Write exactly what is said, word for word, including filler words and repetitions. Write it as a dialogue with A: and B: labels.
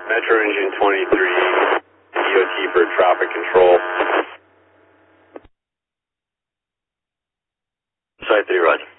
A: Metro Engine twenty-three, D O T for traffic control.
B: Site three, Roger.